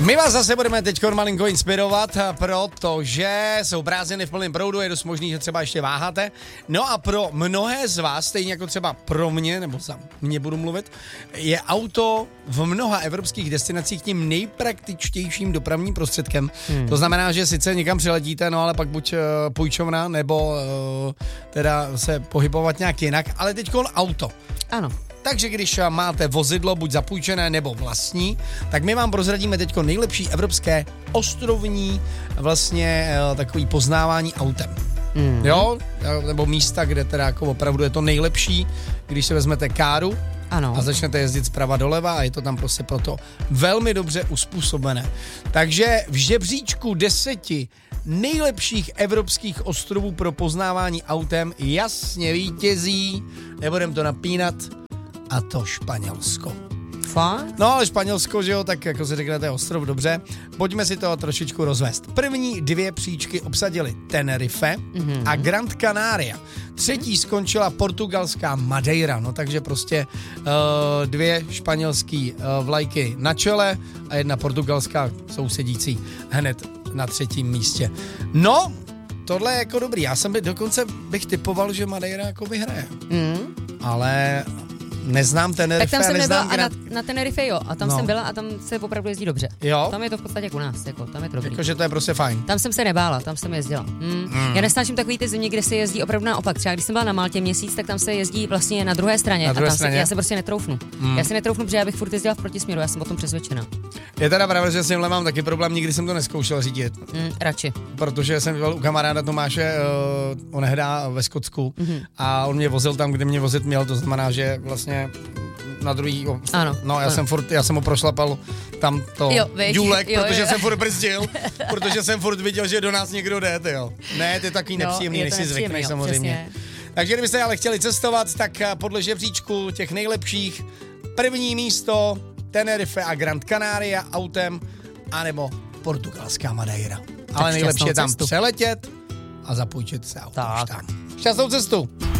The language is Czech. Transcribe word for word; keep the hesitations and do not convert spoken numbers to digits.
My vás zase budeme teď malinko inspirovat, protože jsou prázdniny v plném proudu, je dost možný, že třeba ještě váháte. No a pro mnohé z vás, stejně jako třeba pro mě, nebo za mě budu mluvit, je auto v mnoha evropských destinacích tím nejpraktičtějším dopravním prostředkem. Hmm. To znamená, že sice někam přiletíte, no ale pak buď uh, půjčovna, nebo uh, teda se pohybovat nějak jinak, ale teďkon auto. Ano. Takže když máte vozidlo, buď zapůjčené nebo vlastní, tak my vám prozradíme teďko nejlepší evropské ostrovní vlastně takový poznávání autem. Mm. Jo? Nebo místa, kde teda jako opravdu je to nejlepší, když se vezmete káru ano. a začnete jezdit zprava doleva a je to tam prostě proto velmi dobře uspůsobené. Takže v žebříčku deseti nejlepších evropských ostrovů pro poznávání autem jasně vítězí, nebudem to napínat, a to Španělsko. Fakt? No ale Španělsko, že jo, tak jako si řeknete ostrov, dobře. Pojďme si to trošičku rozvést. První dvě příčky obsadily Tenerife mm-hmm. a Gran Canaria. Třetí skončila portugalská Madeira, no takže prostě uh, dvě španělský uh, vlajky na čele a jedna portugalská sousedící hned na třetím místě. No, tohle je jako dobrý. Já jsem by, dokonce bych typoval, že Madeira jako vyhraje. Mm. Ale neznám Tenerife, tak tam jsem neznám nebyla Gran... a na, na Tenerife jo, a tam no. jsem byla a tam se opravdu jezdí dobře. Jo? Tam je to v podstatě jak u nás, jako, tam je to dobrý. Jakože to je prostě fajn. Tam jsem se nebála, tam jsem jezdila. Mm. Mm. Já nesnáším takový ty země, kde se jezdí opravdu naopak. Třeba když jsem byla na Maltě měsíc, tak tam se jezdí vlastně na druhé straně na druhé a tam straně? Se, já se prostě netroufnu. Mm. Já se netroufnu, protože já bych furt jezdila v protisměru, já jsem o tom přesvědčena. Je teda pravda, že s tímhle mám taky problém, nikdy jsem to neskoušel řídit. Mm, radši. Protože jsem byl u kamaráda Tomáše, uh, on hrá ve Skotsku mm-hmm. a on mě vozil tam, kde mě vozit měl, to znamená, že vlastně na druhý, ano, no já ano. jsem furt, já jsem ho prošlapal tam to jo, víš, důlek, jo, protože jo. jsem furt brzdil, protože jsem furt viděl, že do nás někdo jde, jo. Ne, to je takový no, nepříjemný, než si zvykneš samozřejmě. Přesně. Takže kdybyste ale chtěli cestovat, tak podle žebříčku těch nejlepších první místo Tenerife a Gran Canaria autem, anebo portugalská Madeira. Ale nejlepší je tam cestu. Přeletět a zapůjčit se auto. Tam. Šťastnou cestu!